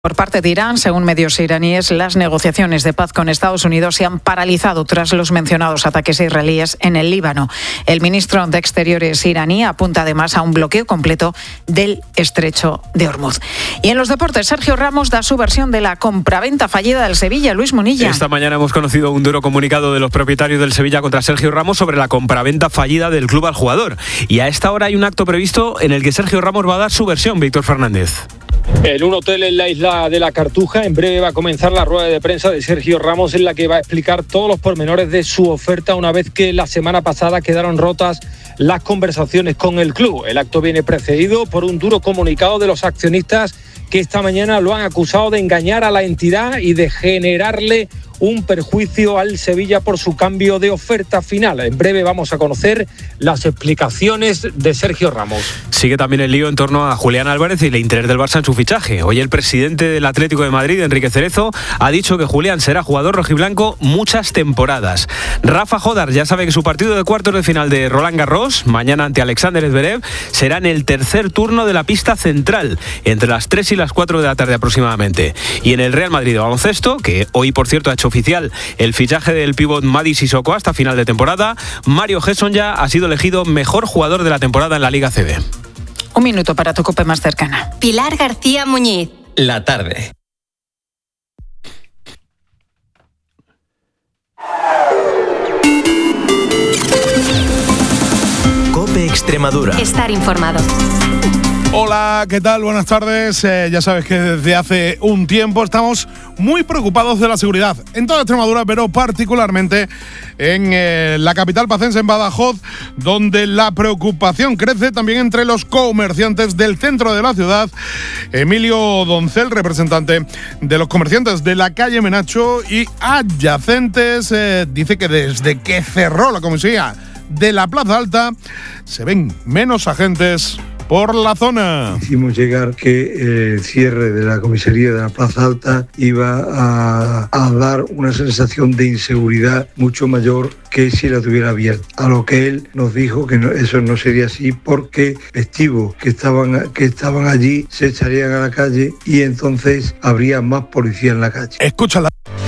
Por parte de Irán, según medios iraníes, las negociaciones de paz con Estados Unidos se han paralizado tras los mencionados ataques israelíes en el Líbano. El ministro de Exteriores iraní apunta además a un bloqueo completo del estrecho de Hormuz. Y en los deportes, Sergio Ramos da su versión de la compraventa fallida del Sevilla. Luis Munilla. Esta mañana hemos conocido un duro comunicado de los propietarios del Sevilla contra Sergio Ramos sobre la compraventa fallida del club al jugador. Y a esta hora hay un acto previsto en el que Sergio Ramos va a dar su versión. Víctor Fernández. En un hotel en la isla de la Cartuja, en breve va a comenzar la rueda de prensa de Sergio Ramos, en la que va a explicar todos los pormenores de su oferta una vez que la semana pasada quedaron rotas las conversaciones con el club. El acto viene precedido por un duro comunicado de los accionistas que esta mañana lo han acusado de engañar a la entidad y de generarle un perjuicio al Sevilla por su cambio de oferta final. En breve vamos a conocer las explicaciones de Sergio Ramos. Sigue también el lío en torno a Julián Álvarez y el interés del Barça en su fichaje. Hoy el presidente del Atlético de Madrid, Enrique Cerezo, ha dicho que Julián será jugador rojiblanco muchas temporadas. Rafa Jodar ya sabe que su partido de cuartos de final de Roland Garros, mañana ante Alexander Zverev, será en el tercer turno de la pista central, entre las 3 y las 4 de la tarde aproximadamente. Y en el Real Madrid de baloncesto, que hoy por cierto ha hecho oficial el fichaje del pívot Mady Sissoko hasta final de temporada, Mario Gesson ya ha sido elegido mejor jugador de la temporada en la Liga CB. Un minuto para tu COPE más cercana. Pilar García Muñiz. La tarde. COPE Extremadura. Estar informado. Hola, ¿qué tal? Buenas tardes. Ya sabes que desde hace un tiempo estamos muy preocupados de la seguridad en toda Extremadura, pero particularmente en la capital pacense, en Badajoz, donde la preocupación crece también entre los comerciantes del centro de la ciudad. Emilio Doncel, representante de los comerciantes de la calle Menacho y adyacentes, dice que desde que cerró la comisaría de la Plaza Alta se ven menos agentes por la zona. Hicimos llegar que el cierre de la comisaría de la Plaza Alta iba a dar una sensación de inseguridad mucho mayor que si la tuviera abierta. A lo que él nos dijo que no, eso no sería así, porque festivos que estaban allí se echarían a la calle y entonces habría más policía en la calle. Escúchala.